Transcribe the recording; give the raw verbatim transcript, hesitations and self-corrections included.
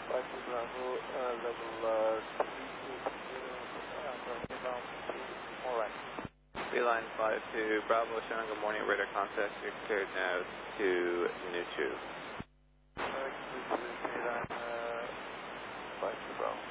five two Bravo, uh, level uh, three eight zero, uh, from inbound to Moran. Beeline five two Bravo, showing good morning, radar contact, you're cleared now to Nuchu. Uh, this is Beeline uh, five two Bravo.